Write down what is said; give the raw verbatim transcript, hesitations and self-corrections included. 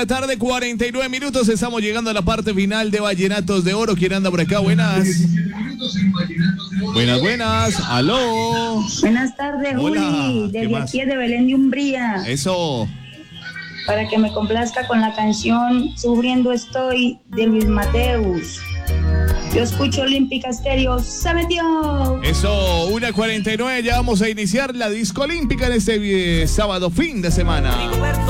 la tarde, cuarenta y nueve minutos. Estamos llegando a la parte final de Vallenatos de Oro. ¿Quién anda por acá? Buenas. Buenas, buenas. Aló. Buenas tardes, Hola. Juli. Desde aquí de Belén de Umbría. Eso. Para que me complazca con la canción Sufriendo Estoy de Luis Mateus. Yo escucho Olímpica Estéreo. ¡Se metió! Eso, una cuarenta y nueve. Ya vamos a iniciar la disco olímpica en este eh, sábado fin de semana.